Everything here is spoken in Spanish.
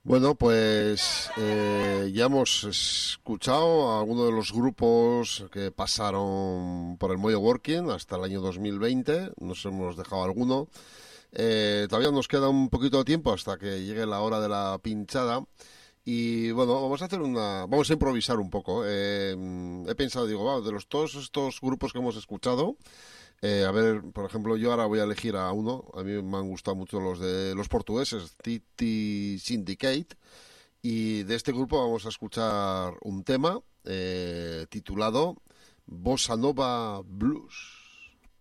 Bueno, pues ya hemos escuchado a algunos de los grupos que pasaron por el Moyo Working hasta el año 2020. Nos hemos dejado alguno. Todavía nos queda un poquito de tiempo hasta que llegue la hora de la pinchada. Y bueno, vamos a improvisar un poco. He pensado, digo, wow, de todos estos grupos que hemos escuchado, a ver, por ejemplo, yo ahora voy a elegir a uno. A mí me han gustado mucho los de los portugueses, Titi Syndicate. Y de este grupo vamos a escuchar un tema titulado Bossa Nova Blues.